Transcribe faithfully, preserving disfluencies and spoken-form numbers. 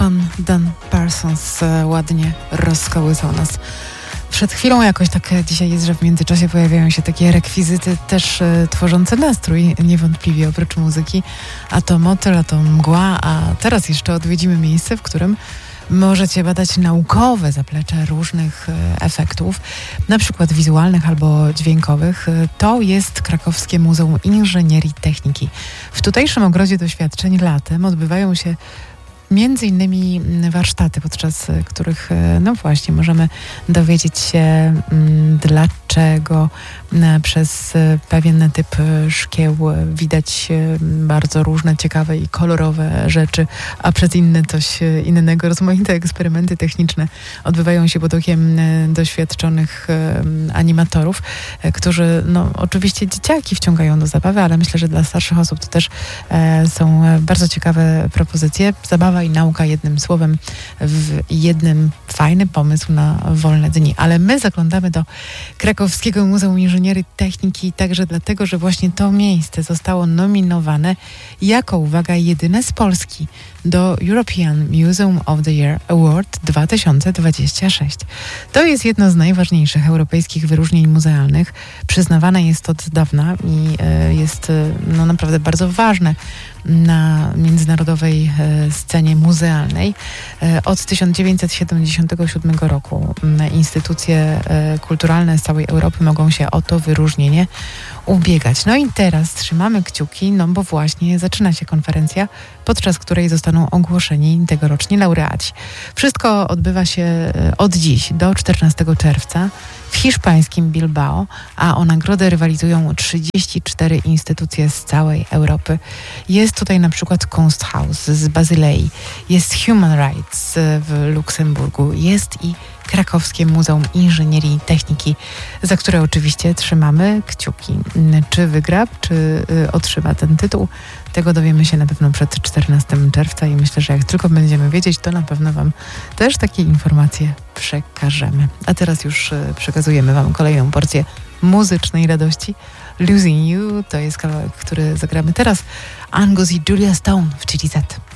pan Dan Parsons ładnie rozkołysał nas. Przed chwilą jakoś tak dzisiaj jest, że w międzyczasie pojawiają się takie rekwizyty też e, tworzące nastrój, niewątpliwie oprócz muzyki. A to motyl, a to mgła, a teraz jeszcze odwiedzimy miejsce, w którym możecie badać naukowe zaplecze różnych e, efektów, na przykład wizualnych albo dźwiękowych. E, to jest Krakowskie Muzeum Inżynierii i Techniki. W tutejszym ogrodzie doświadczeń latem odbywają się między innymi warsztaty, podczas których, no właśnie, możemy dowiedzieć się, dlaczego przez pewien typ szkieł widać bardzo różne, ciekawe i kolorowe rzeczy, a przez inne coś innego. Rozmaite eksperymenty techniczne odbywają się pod okiem doświadczonych animatorów, którzy, no oczywiście dzieciaki wciągają do zabawy, ale myślę, że dla starszych osób to też są bardzo ciekawe propozycje. Zabawa i nauka jednym słowem, w jednym fajny pomysł na wolne dni. Ale my zaglądamy do Krakowskiego Muzeum Inżynierii i Techniki także dlatego, że właśnie to miejsce zostało nominowane jako, uwaga, jedyne z Polski do European Museum of the Year Award dwa tysiące dwudziesty szósty. To jest jedno z najważniejszych europejskich wyróżnień muzealnych. Przyznawane jest od dawna i y, jest y, no, naprawdę bardzo ważne na międzynarodowej e, scenie muzealnej. E, od tysiąc dziewięćset siedemdziesiątego siódmego roku e, instytucje e, kulturalne z całej Europy mogą się o to wyróżnienie ubiegać. No i teraz trzymamy kciuki, no bo właśnie zaczyna się konferencja, podczas której zostaną ogłoszeni tegoroczni laureaci. Wszystko odbywa się od dziś do czternastego czerwca w hiszpańskim Bilbao, a o nagrodę rywalizują trzydzieści cztery instytucje z całej Europy. Jest tutaj na przykład Kunsthaus z Bazylei, jest Human Rights w Luksemburgu, jest i Krakowskie Muzeum Inżynierii i Techniki, za które oczywiście trzymamy kciuki. Czy wygra, czy y, otrzyma ten tytuł, tego dowiemy się na pewno przed czternastego czerwca i myślę, że jak tylko będziemy wiedzieć, to na pewno Wam też takie informacje przekażemy. A teraz już y, przekazujemy Wam kolejną porcję muzycznej radości. Losing You to jest kawałek, który zagramy teraz. Angus i Julia Stone w Chili Z.